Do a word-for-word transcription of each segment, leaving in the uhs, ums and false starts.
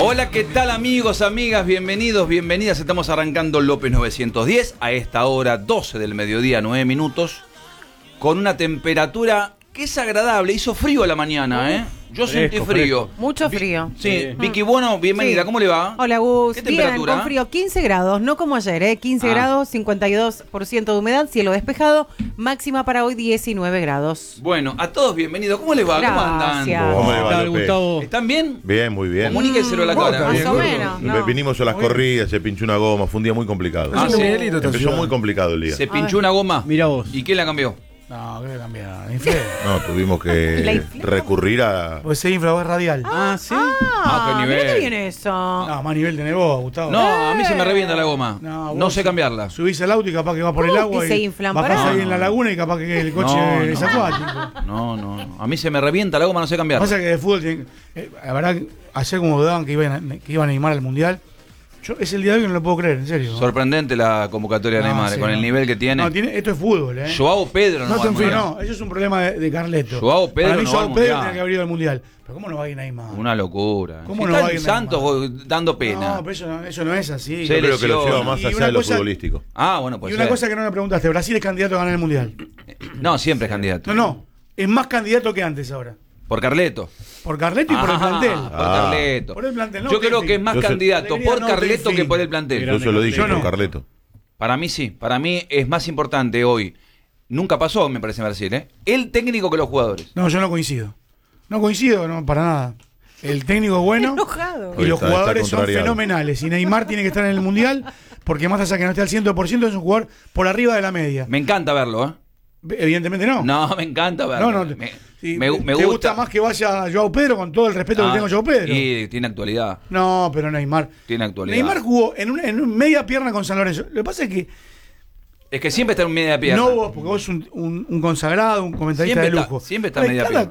Hola, ¿qué tal amigos, amigas? Bienvenidos, bienvenidas. Estamos arrancando López novecientos diez a esta hora doce del mediodía, nueve minutos, con una temperatura que es agradable. Hizo frío a la mañana, ¿eh? Yo Fresco, sentí frío. fresco. Mucho frío. Sí, Sí. Vicky, bueno, bienvenida. Sí. ¿Cómo le va? Hola, Gus. ¿Qué Bien, temperatura? con frío, quince grados, no como ayer, ¿eh? quince Ah. grados, cincuenta y dos por ciento de humedad, cielo despejado, máxima para hoy diecinueve grados. Bueno, a todos bienvenidos. ¿Cómo les va? ¿Cómo andan? Gracias. ¿Cómo le va, ¿Qué tal, López? Gustavo? ¿Están bien? Bien, muy bien. Comuníquenselo a la Vos cara. también, Más o gordo. menos. no. Vinimos a las corridas, se pinchó una goma, fue un día muy complicado. Ah, sí. Empezó muy complicado el día. Se pinchó una goma. Mirá vos. ¿Y quién la cambió? No, ¿qué voy a cambiar? Inflé. No, tuvimos ¿La que infló? recurrir a... Pues se infla, es radial. Ah, sí. Ah, qué nivel. Mirá qué bien eso. No, más nivel tenés vos, Gustavo. No, a mí se me revienta la goma. No, No vos sé cambiarla. Subís al auto y capaz que va por el ¿Cómo agua que y se inflan? bajás Pará. ahí en la laguna y capaz que el coche No, es no. acuático. No, no, no. A mí se me revienta la goma, no sé cambiarla. Pasa que de fútbol, tiene- eh, la verdad, ayer como dudaban que iban, a, que iban a animar al Mundial, yo es el día de hoy que no lo puedo creer, en serio. Sorprendente la convocatoria de No, Neymar, sí, con no. el nivel que tiene. No, tiene, esto es fútbol, ¿eh? Joao Pedro no, No, va te al enfíes, Mundial. no, eso es un problema de, de Carleto. Joao Pedro Para mí, no va Joao al Pedro Mundial. tenía que haber ido al Mundial. Pero ¿cómo no va a ir Neymar? Una locura. ¿Cómo Si no está va a en ir Santos Neymar? dando pena. No, pero eso no, eso no es así. Sí, Yo creo que lo lesiona. lleva más Y allá una de lo cosa- futbolístico. Ah, bueno, pues y una cosa que no me preguntaste, Brasil es candidato a ganar el Mundial. No, siempre es candidato. No, no, es más candidato que antes ahora. Por Carleto. Por Carleto y por el Ah, plantel. Por Ah. Carleto. Por el plantel, no Yo te creo fin. que es más Yo sé- candidato Alegría, por no te Carleto fin. que por el plantel. Yo se lo dije Yo por no. Carleto. Para mí sí. Para mí es más importante hoy. Nunca pasó, me parece, en Brasil, ¿eh? El técnico que los jugadores. No, yo no coincido. No coincido, no, para nada. El técnico es bueno Enojado. y Hoy los está- jugadores está son contrariado. fenomenales. Y Neymar tiene que estar en el Mundial porque más allá que no esté al cien por ciento es un jugador por arriba de la media. Me encanta verlo, ¿eh? Evidentemente no. No, me encanta verlo. No, no, te- me, sí, me- me ¿te gusta. gusta más que vaya Joao Pedro con todo el respeto Ah, que tengo a Joao Pedro? Y tiene actualidad. No, pero Neymar. Tiene actualidad. Neymar jugó en, una, en una media pierna con San Lorenzo. Lo que pasa es que Es que siempre está en media pierna. no vos, porque vos sos un, un- un consagrado, un comentarista Siempre de está- lujo. siempre está Cada- media cada, pierna.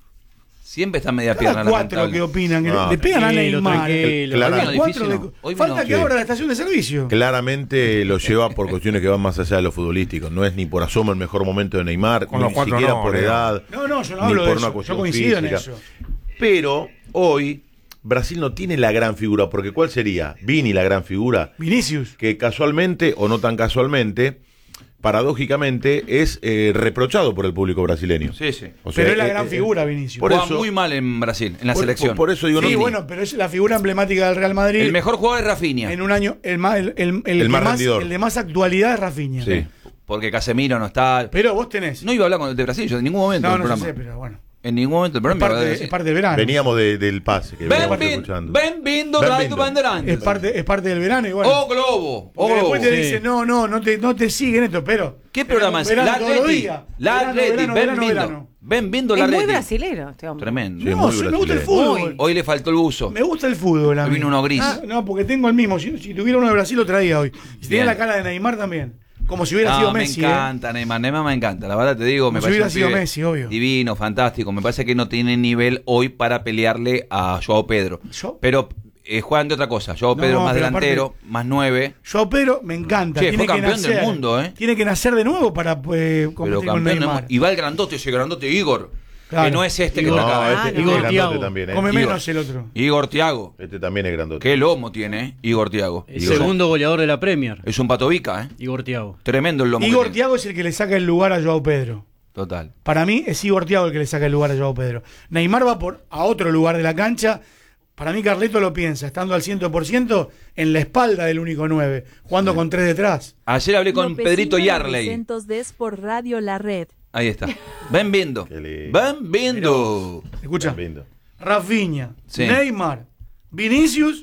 Siempre está en media cada pierna. cuatro lamentable. que opinan, que Ah, le pegan a tranquilo, Neymar. tranquilo. Claro. Cada Hoy vino cuatro difícil, de- ¿no? Hoy Falta vino- que Sí. abra la estación de servicio. Claramente lo lleva por cuestiones que van más allá de lo futbolístico. No es ni por asomo el mejor momento de Neymar, Con ni los cuatro siquiera no, por Leo. edad, No, no, yo no ni hablo de por eso. una Yo cuestión coincido en física. eso. Pero hoy Brasil no tiene la gran figura, porque ¿cuál sería? Vini la gran figura, Vinicius. que casualmente, o no tan casualmente, paradójicamente, es eh, reprochado por el público brasileño. Sí, sí. O sea, Pero es la eh, gran eh, figura, Vinicius. por Juega eso- muy mal en Brasil, en la por, selección. por- por eso digo, Sí, no, bueno, pero es la figura emblemática del Real Madrid. El mejor jugador es Rafinha. En un año, el más, el, el- el El que más más, rendidor. el de más actualidad es Rafinha. Sí. Porque Casemiro no está. Pero vos tenés. No iba a hablar con el de Brasil yo en ningún momento No, del no programa. sé, pero bueno. En ningún momento del Es programa. iba a parte, hablar de es Brasil. parte del verano. Veníamos de- del pase que veníamos Ven, escuchando. ven, vindo, Ven trae vindo. tu banderante. Es parte, es parte del verano y bueno. Oh, Globo. Oh, porque Globo. después te Sí. dicen, no, no, no te, no te siguen esto, pero. ¿Qué programa es? Verano La todos los Atleti. días. La Verano, Atleti. verano, Ven, verano, vindo. verano. Ven, vindo la Es muy Atleti. brasilero este hombre. Tremendo. Sí, No, muy sí, me gusta el brasileño. fútbol. Hoy le faltó el buzo. Me gusta el fútbol. a Hoy mí. vino uno gris. Ah, no, porque tengo el mismo. Si, si tuviera uno de Brasil lo traía hoy. Si tenía Bien. la cara de Neymar también. Como si hubiera No, sido me Messi. ¿eh? encanta, Neymar. Neymar me encanta. La verdad te digo, me Como si parece hubiera un sido pibe Messi, obvio. divino, fantástico. Me parece que no tiene nivel hoy para pelearle a Joao Pedro. Yo- Pero eh, juegan de otra cosa. Joao No, Pedro más pero delantero, aparte- más nueve. Joao Pedro me encanta. Che, tiene fue que campeón del nacer, mundo, ¿eh? Tiene que nacer de nuevo para pues, Pero competir con campeón del Neymar. mundo. Y va el grandote, ese grandote Igor. Claro. Que no es este que Igor- está acá. No, ¿eh? este Ah, es no. Igor grandote Thiago. también, ¿eh? Come Igor. menos el otro. Igor Thiago. Este también es grandote. Qué lomo tiene, ¿eh? Igor Thiago. El Igor- segundo goleador de la Premier, Es un patovica, ¿eh? Igor Thiago. Tremendo el lomo. que Igor tiene. Thiago es el que le saca el lugar a Joao Pedro. Total. Para mí es Igor Thiago el que le saca el lugar a Joao Pedro. Neymar va por a otro lugar de la cancha. Para mí Carleto lo piensa, estando al cien por ciento en la espalda del único nueve, jugando con tres detrás. Ayer hablé con Pedrito Yarley. novecientos diez por Radio La Red. Ahí está. Ven viendo. Qué lindo. Ven viendo. Escucha, Lindo. Rafinha, Sí. Neymar, Vinicius,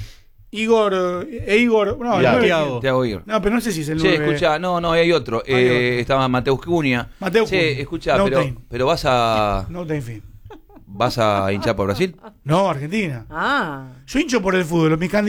Igor eh, e Igor, no, el Ya. nueve- Thiago. Thiago Igor. no, pero no sé si es el Che, nueve. escucha, no, no, hay otro. Hay Eh, otro. estaba Mateus Cunha. Mateus Che, Cunha. escucha, No pero, time. pero vas a No te en fin. vas a hinchar por Brasil. No, Argentina. Ah. Yo hincho por el fútbol, mis